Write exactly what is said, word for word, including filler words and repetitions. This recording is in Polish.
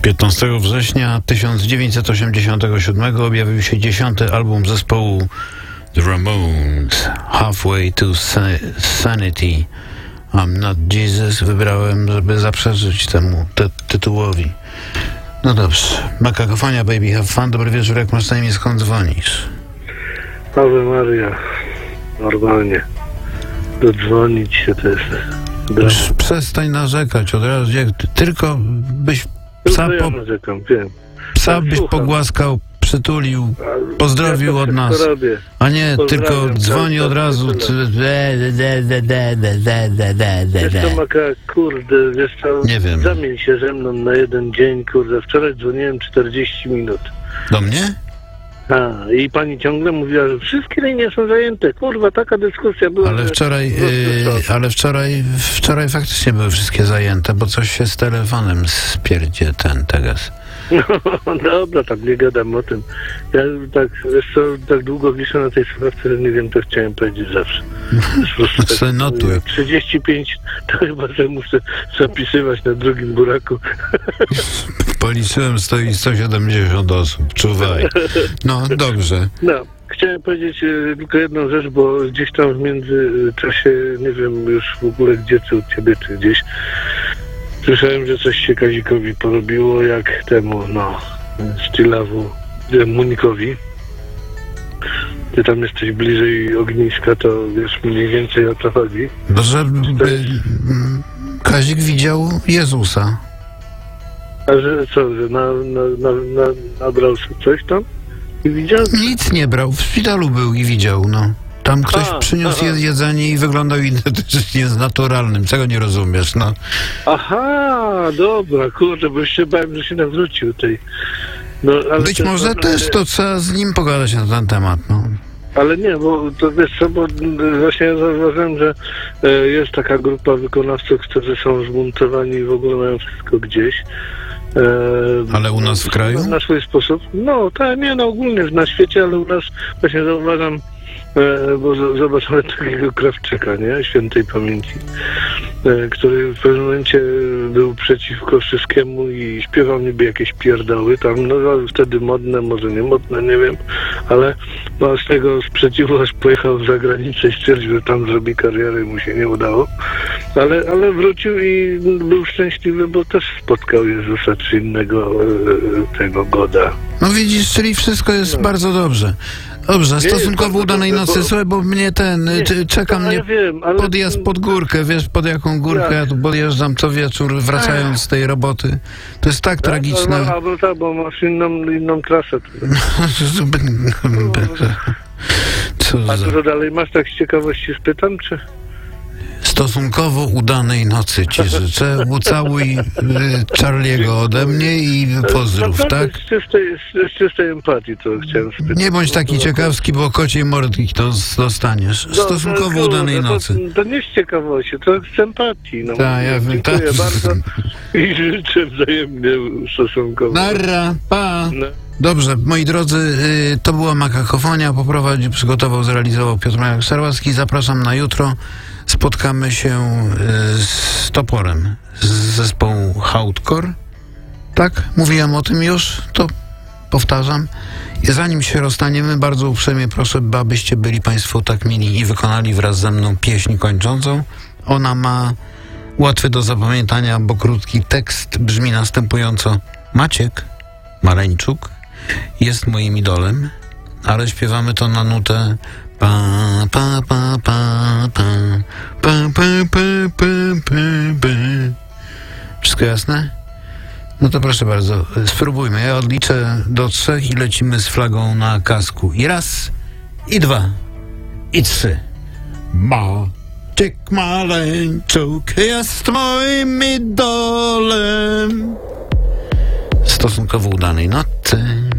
piętnastego września tysiąc dziewięćset osiemdziesiątego siódmego objawił się dziesiąty album zespołu The Ramones, Halfway to Sanity. I'm Not Jesus wybrałem, żeby zaprzeczyć temu ty- tytułowi. No dobrze. Makakofonia, baby, have fun. Dobry wieczór, jak masz na imię, skąd dzwonisz? Ave Maria. Normalnie. Dodzwonić się to jest... Już przestań narzekać od razu. Jak ty, tylko byś psa, ja po, narzekam, wiem. psa Tak, byś słucham. pogłaskał, przytulił, pozdrowił ja od nas. Robię. A nie, tylko Pozdrawiam, dzwoni tak, od tak, razu. tyle. Ty- de- de- de- de- de- de- de- de- de- Wiesz co, de. Maka, kurde, wiesz co, Nie wiem. zamień się ze mną na jeden dzień, kurde, wczoraj dzwoniłem czterdzieści minut. Do mnie? A, i pani ciągle mówiła, że wszystkie linie są zajęte. Kurwa, taka dyskusja była. Ale że- wczoraj, yy, ale wczoraj, wczoraj faktycznie były wszystkie zajęte, bo coś się z telefonem spierdzie ten teraz. No dobra, tak nie gadam o tym. Ja tak, wiesz co, tak długo wiszę na tej słuchawce, że nie wiem, co chciałem powiedzieć zawsze. Po prostu tak, Se notuj. trzydzieści pięć, to chyba, że muszę zapisywać na drugim buraku. Policzyłem, stoi sto siedemdziesiąt osób, czuwaj. No, dobrze. No, chciałem powiedzieć e, tylko jedną rzecz, bo gdzieś tam w międzyczasie, nie wiem już w ogóle gdzie, czy u ciebie, czy gdzieś, słyszałem, że coś się Kazikowi porobiło, jak temu, no, Stylawu, e, Munikowi. Ty tam jesteś bliżej ogniska, to wiesz mniej więcej o co chodzi. Bo żeby mm, Kazik widział Jezusa. A że co, że na, na, na, na, nabrał sobie coś tam i widział? Nic nie brał, w szpitalu był i widział, no. Tam ktoś A, przyniósł aha. jedzenie i wyglądał identycznie z naturalnym. Czego nie rozumiesz, no? Aha, dobra, kurde, bo już się bałem, że się nawrócił tej. No, ale Być to- może ale- też to trzeba z nim pogadać na ten temat, no. Ale nie, bo to wiesz co, bo właśnie ja zauważyłem, że e, jest taka grupa wykonawców, którzy są zmontowani i w ogóle mają wszystko gdzieś. E, Ale u nas w kraju? Na swój sposób. No, tak, nie, no ogólnie na świecie, ale u nas właśnie zauważam, e, bo z- zobaczyłem takiego Krawczyka, nie, świętej pamięci, e, który w pewnym momencie był przeciwko wszystkiemu i śpiewał niby jakieś pierdoły tam, no wtedy modne, może nie modne, nie wiem, ale no, z tego sprzeciwu aż pojechał za granicę i stwierdził, że tam zrobi karierę i mu się nie udało, ale, ale wrócił i był szczęśliwy, bo też spotkał Jezusa czy innego e, tego Goda. No widzisz, czyli wszystko jest No. bardzo dobrze. Dobrze, jest stosunkowo bardzo udanej dobrze, nocy, bo- słuchaj, bo mnie ten, Nie, czy- czeka no, mnie ja wiem, ale... podjazd pod górkę, wiesz pod jaką górkę, Jak? ja tu podjeżdżam co wieczór, wracając z tej roboty. To jest tak tragiczne. Albo, albo tak, bo masz inną, inną trasę. Co A za... dużo dalej masz, tak z ciekawości spytam, czy... Stosunkowo udanej nocy ci życzę. Ucałuj y, Charliego ode mnie i pozdrów, Naprawdę tak? Z czystej, z, z czystej empatii to chciałem spytać. Nie bądź taki ciekawski, bo kociej mordki to dostaniesz. No, Stosunkowo no, udanej to, nocy. To nie z ciekawości, to z empatii. No, Tak, ja wiem, dziękuję tak. bardzo i życzę wzajemnie stosunkowo. Narra, pa! No. Dobrze, moi drodzy, y, to była Makakofonia. Poprowadził, przygotował, zrealizował Piotr Majak Sarłacki. Zapraszam na jutro. Spotkamy się y, z Toporem z zespołu Hardcore. Tak? Mówiłem o tym już, to powtarzam. I zanim się rozstaniemy, bardzo uprzejmie proszę, abyście byli Państwo tak mili i wykonali wraz ze mną pieśń kończącą. Ona ma łatwy do zapamiętania, bo krótki tekst brzmi następująco. Maciek Maleńczuk jest moim idolem, ale śpiewamy to na nutę pa pa pa pa pa pa pa pa pa pa pa. Wszystko jasne? No to proszę bardzo, spróbujmy. Ja odliczę do trzech i lecimy z flagą na kasku. I raz, i dwa, i trzy. Maciek Maleńczuk jest moim idolem. Stosunkowo udanej nocy.